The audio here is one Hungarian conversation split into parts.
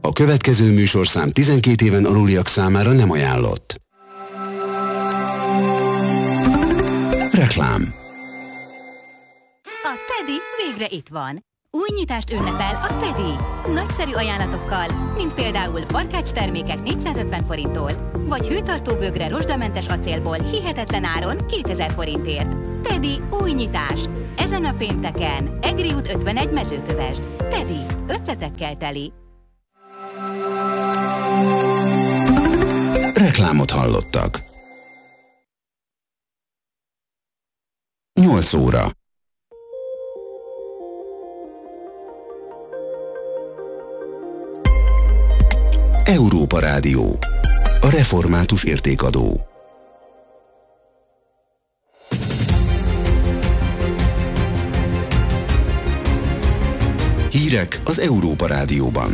A következő műsorszám 12 éven aluliak számára nem ajánlott. Reklám. A Teddy végre itt van. Új nyitást ünnepel a Teddy. Nagyszerű ajánlatokkal, mint például barkács termékek 450 forinttól, vagy hőtartó bögre rozsdamentes acélból hihetetlen áron 2000 forintért. Teddy új nyitás. Ezen a pénteken. Egri út 51 Mezőkövesd. Teddy. Ötletekkel teli. Reklámot hallottak. 8 óra. Európa Rádió. A református értékadó. Hírek az Európa Rádióban.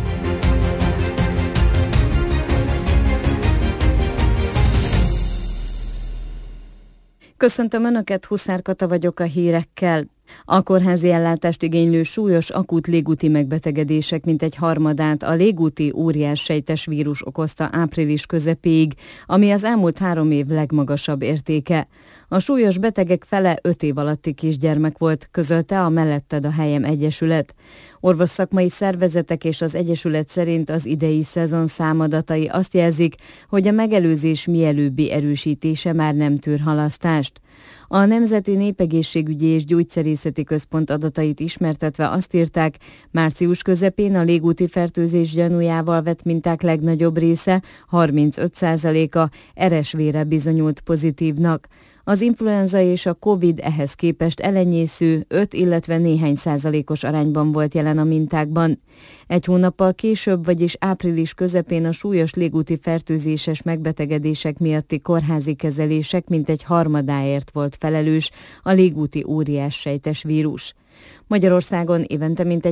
Köszöntöm Önöket, Huszár Kata vagyok a hírekkel. A kórházi ellátást igénylő súlyos akut légúti megbetegedések mintegy harmadát a légúti óriássejtes vírus okozta április közepéig, ami az elmúlt 3 év legmagasabb értéke. A súlyos betegek fele 5 év alatti kisgyermek volt, közölte a Melletted a helyem egyesület. Orvosszakmai szervezetek és az egyesület szerint az idei szezon számadatai azt jelzik, hogy a megelőzés mielőbbi erősítése már nem tűr halasztást. A Nemzeti Népegészségügyi és Gyógyszerészeti Központ adatait ismertetve azt írták, március közepén a légúti fertőzés gyanújával vett minták legnagyobb része, 35%-a RSV-re bizonyult pozitívnak. Az influenza és a Covid ehhez képest elenyésző 5, illetve néhány százalékos arányban volt jelen a mintákban. Egy hónappal később, vagyis április közepén a súlyos légúti fertőzéses megbetegedések miatti kórházi kezelések mintegy harmadáért volt felelős a légúti óriássejtes vírus. Magyarországon évente mintegy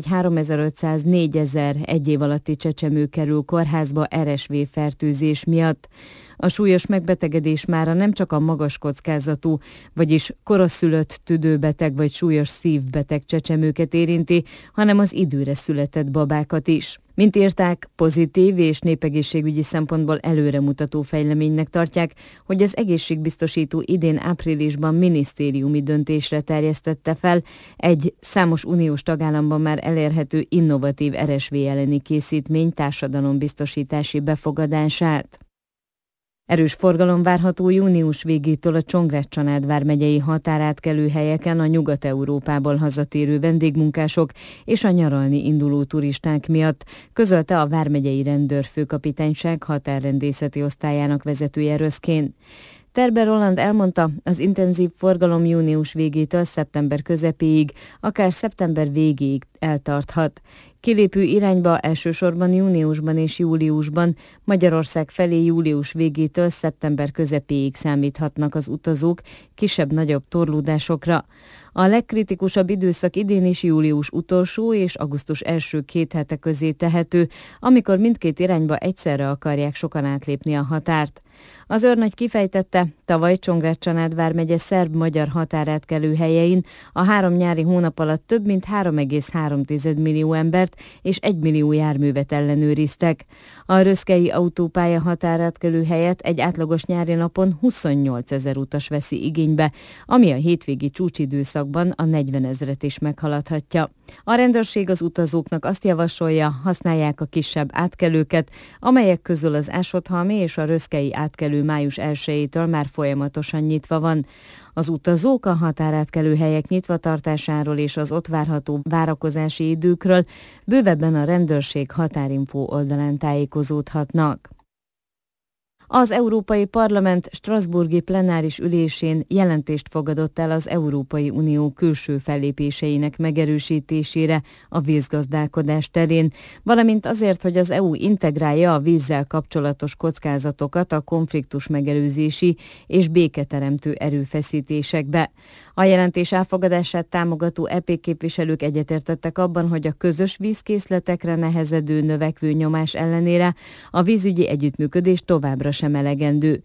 3500-4000 egy év alatti csecsemő kerül kórházba RSV fertőzés miatt. A súlyos megbetegedés mára nem csak a magas kockázatú, vagyis koroszszülött tüdőbeteg vagy súlyos szívbeteg csecsemőket érinti, hanem az időre született babákat is. Mint írták, pozitív és népegészségügyi szempontból előremutató fejleménynek tartják, hogy az egészségbiztosító idén áprilisban minisztériumi döntésre terjesztette fel egy számos uniós tagállamban már elérhető innovatív RSV elleni készítmény társadalombiztosítási befogadását. Erős forgalom várható június végétől a Csongrád-Csanád vármegyei határátkelő helyeken a Nyugat-Európából hazatérő vendégmunkások és a nyaralni induló turisták miatt, közölte a vármegyei rendőrfőkapitányság határrendészeti osztályának vezetője Röszkén. Terber Roland elmondta, az intenzív forgalom június végétől szeptember közepéig, akár szeptember végéig eltarthat. Kilépő irányba elsősorban júniusban és júliusban, Magyarország felé július végétől szeptember közepéig számíthatnak az utazók kisebb-nagyobb torlódásokra. A legkritikusabb időszak idén is július utolsó és augusztus első 2 hete közé tehető, amikor mindkét irányba egyszerre akarják sokan átlépni a határt. Az őrnagy kifejtette, tavaly Csongrád-Csanád vármegye szerb-magyar határátkelő helyein a 3 nyári hónap alatt több mint 3,3 millió embert és 1 millió járművet ellenőriztek. A röszkei autópálya határátkelő helyett egy átlagos nyári napon 28 000 utas veszi igénybe, ami a hétvégi csúcsidőszakban a 40 000-et is meghaladhatja. A rendőrség az utazóknak azt javasolja, használják a kisebb átkelőket, amelyek közül az Ásothalmi és a röszkei átkelő május 1-től már folyamatosan nyitva van. Az utazók a határátkelő helyek nyitva tartásáról és az ott várható várakozási időkről bővebben a rendőrség határinfo oldalán tájékozódhatnak. Az Európai Parlament strasbourgi plenáris ülésén jelentést fogadott el az Európai Unió külső fellépéseinek megerősítésére a vízgazdálkodás terén, valamint azért, hogy az EU integrálja a vízzel kapcsolatos kockázatokat a konfliktus megelőzési és béketeremtő erőfeszítésekbe. A jelentés elfogadását támogató EP képviselők egyetértettek abban, hogy a közös vízkészletekre nehezedő növekvő nyomás ellenére a vízügyi együttműködés továbbra sem elegendő.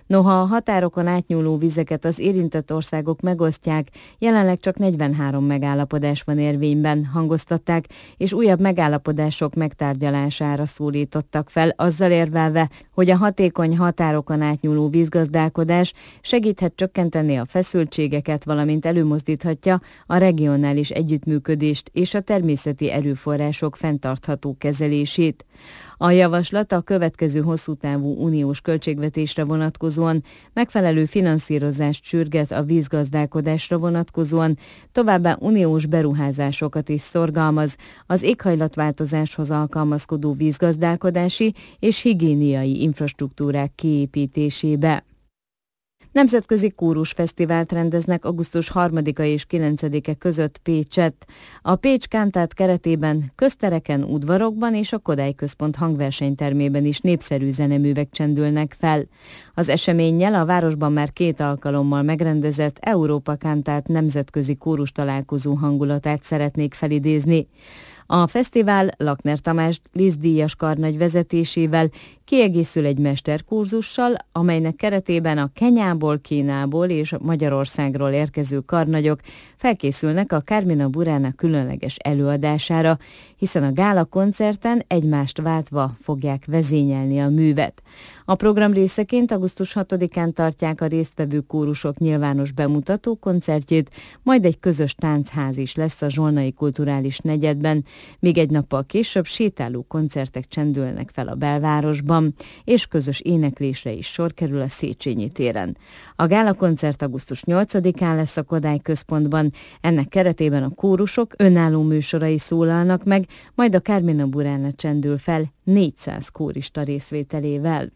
Noha a határokon átnyúló vizeket az érintett országok megosztják, jelenleg csak 43 megállapodás van érvényben, hangoztatták, és újabb megállapodások megtárgyalására szólítottak fel, azzal érvelve, hogy a hatékony határokon átnyúló vízgazdálkodás segíthet csökkenteni a feszültségeket, valamint előmozdíthatja a regionális együttműködést és a természeti erőforrások fenntartható kezelését. A javaslat a következő hosszú távú uniós költségvetésre vonatkozóan megfelelő finanszírozást sürget a vízgazdálkodásra vonatkozóan, továbbá uniós beruházásokat is szorgalmaz az éghajlatváltozáshoz alkalmazkodó vízgazdálkodási és higiéniai infrastruktúrák kiépítésébe. Nemzetközi kórusfesztivált rendeznek augusztus 3-a és 9-e között Pécsett. A Pécs Kántát keretében köztereken, udvarokban és a Kodály Központ hangversenytermében is népszerű zeneművek csendülnek fel. Az eseménnyel a városban már 2 alkalommal megrendezett Európa Kántát nemzetközi kórus találkozó hangulatát szeretnék felidézni. A fesztivál Lakner Tamás Liszt-díjas karnagy vezetésével kiegészül egy mesterkurzussal, amelynek keretében a Kenyából, Kínából és Magyarországról érkező karnagyok felkészülnek a Carmina Burana különleges előadására, hiszen a gála koncerten egymást váltva fogják vezényelni a művet. A program részeként augusztus 6-án tartják a résztvevő kórusok nyilvános bemutató koncertjét, majd egy közös táncház is lesz a Zsolnai Kulturális Negyedben, még egy nappal később sétáló koncertek csendülnek fel a belvárosban, és közös éneklésre is sor kerül a Széchenyi téren. A gálakoncert augusztus 8-án lesz a Kodály Központban, ennek keretében a kórusok önálló műsorai szólalnak meg, majd a Carmina Burana csendül fel 400 kórista részvételével.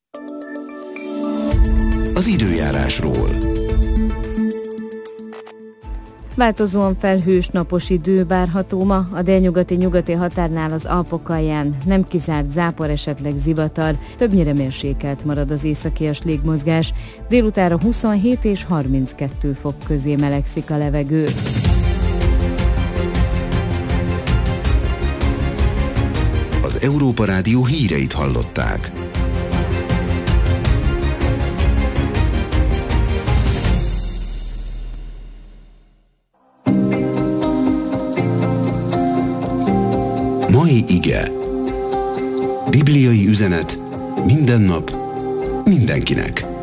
Az időjárásról. Változóan felhős, napos idő várható ma, a délnyugati-nyugati határnál az Alpok alján nem kizárt zápor, esetleg zivatar, többnyire mérsékelt marad az északias légmozgás, délutánra 27 és 32 fok közé melegszik a levegő. Az Európa Rádió híreit hallották. Mai ige. Bibliai üzenet minden nap, mindenkinek.